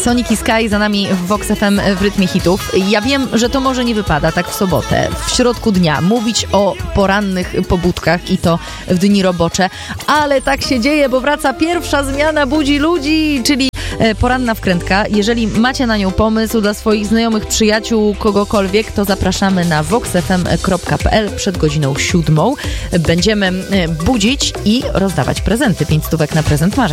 Sonic i Sky za nami w Vox FM w rytmie hitów. Ja wiem, że to może nie wypada tak w sobotę, w środku dnia, mówić o porannych pobudkach i to w dni robocze, ale tak się dzieje, bo wraca pierwsza zmiana Budzi Ludzi, czyli poranna wkrętka. Jeżeli macie na nią pomysł dla swoich znajomych, przyjaciół, kogokolwiek, to zapraszamy na voxfm.pl przed godziną 7. Będziemy budzić i rozdawać prezenty. 5 stówek na prezent marzeń.